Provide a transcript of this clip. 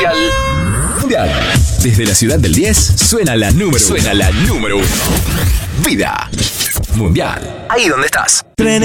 mundial. Desde la ciudad del 10 suena la número 1. Vida mundial. Ahí donde estás.